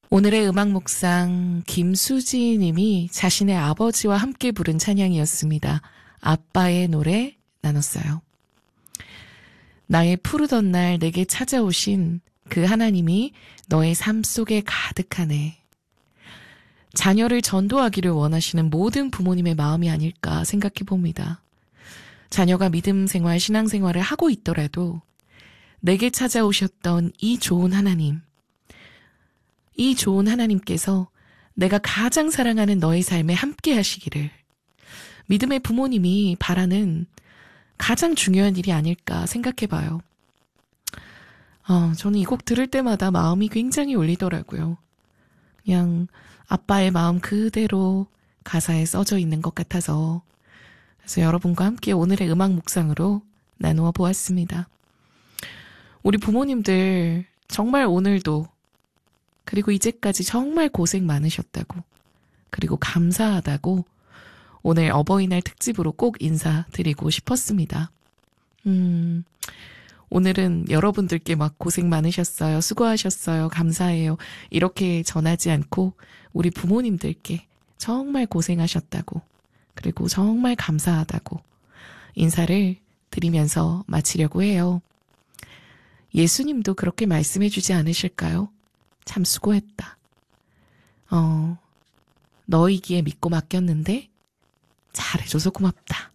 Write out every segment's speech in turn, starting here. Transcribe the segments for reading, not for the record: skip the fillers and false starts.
오늘의 음악 묵상 김수지 님이 자신의 아버지와 함께 부른 찬양이었습니다. 아빠의 노래 나눴어요. 나의 푸르던 날 내게 찾아오신 그 하나님이 너의 삶 속에 가득하네. 자녀를 전도하기를 원하시는 모든 부모님의 마음이 아닐까 생각해 봅니다. 자녀가 믿음 생활, 신앙 생활을 하고 있더라도 내게 찾아오셨던 이 좋은 하나님께서 내가 가장 사랑하는 너의 삶에 함께 하시기를 믿음의 부모님이 바라는 가장 중요한 일이 아닐까 생각해 봐요. 저는 이 곡 들을 때마다 마음이 굉장히 울리더라고요. 그냥 아빠의 마음 그대로 가사에 써져 있는 것 같아서 그래서 여러분과 함께 오늘의 음악 묵상으로 나누어 보았습니다. 우리 부모님들 정말 오늘도 그리고 이제까지 정말 고생 많으셨다고 그리고 감사하다고 오늘 어버이날 특집으로 꼭 인사드리고 싶었습니다. 오늘은 여러분들께 막 고생 많으셨어요. 수고하셨어요. 감사해요. 이렇게 전하지 않고 우리 부모님들께 정말 고생하셨다고 그리고 정말 감사하다고 인사를 드리면서 마치려고 해요. 예수님도 그렇게 말씀해 주지 않으실까요? 참 수고했다. 너이기에 믿고 맡겼는데 잘해줘서 고맙다.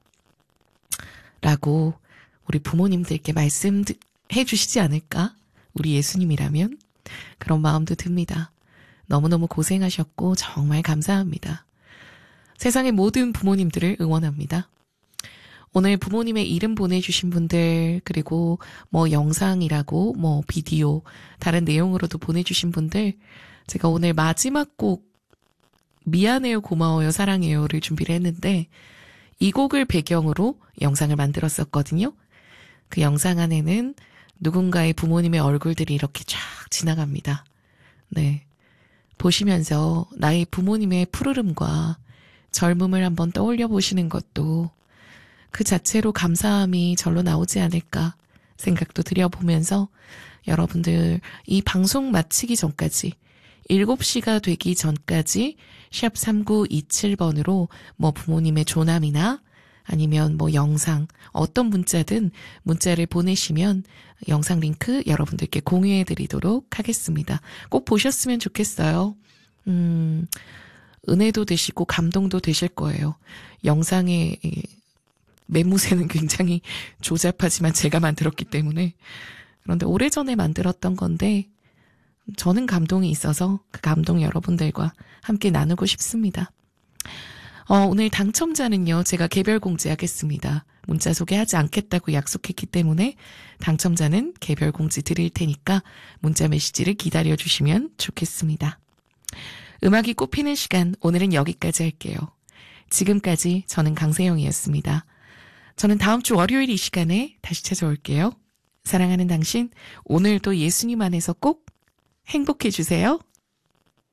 라고 우리 부모님들께 말씀해 주시지 않을까? 우리 예수님이라면 그런 마음도 듭니다. 너무너무 고생하셨고 정말 감사합니다. 세상의 모든 부모님들을 응원합니다. 오늘 부모님의 이름 보내주신 분들 그리고 영상이라고 비디오 다른 내용으로도 보내주신 분들 제가 오늘 마지막 곡 미안해요 고마워요 사랑해요를 준비를 했는데 이 곡을 배경으로 영상을 만들었었거든요. 그 영상 안에는 누군가의 부모님의 얼굴들이 이렇게 쫙 지나갑니다. 네, 보시면서 나의 부모님의 푸르름과 젊음을 한번 떠올려 보시는 것도 그 자체로 감사함이 절로 나오지 않을까 생각도 드려보면서 여러분들 이 방송 마치기 전까지 7시가 되기 전까지 샵 3927번으로 부모님의 조남이나 아니면 영상 어떤 문자든 문자를 보내시면 영상 링크 여러분들께 공유해 드리도록 하겠습니다. 꼭 보셨으면 좋겠어요. 은혜도 되시고 감동도 되실 거예요. 영상의 매무새는 굉장히 조잡하지만 제가 만들었기 때문에 그런데 오래전에 만들었던 건데 저는 감동이 있어서 그 감동 여러분들과 함께 나누고 싶습니다. 오늘 당첨자는요 제가 개별 공지하겠습니다. 문자 소개하지 않겠다고 약속했기 때문에 당첨자는 개별 공지 드릴 테니까 문자 메시지를 기다려주시면 좋겠습니다. 음악이 꽃피는 시간 오늘은 여기까지 할게요. 지금까지 저는 강세영이었습니다. 저는 다음 주 월요일 이 시간에 다시 찾아올게요. 사랑하는 당신, 오늘도 예수님 안에서 꼭 행복해 주세요.